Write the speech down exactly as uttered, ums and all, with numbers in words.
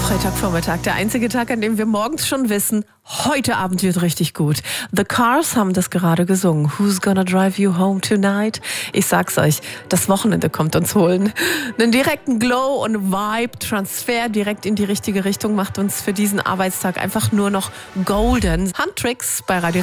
Freitagvormittag, der einzige Tag, an dem wir morgens schon wissen, heute Abend wird richtig gut. The Cars haben das gerade gesungen. Who's gonna drive you home tonight? Ich sag's euch, das Wochenende kommt uns holen. Einen direkten Glow und Vibe-Transfer direkt in die richtige Richtung macht uns für diesen Arbeitstag einfach nur noch golden. Handtricks bei Radio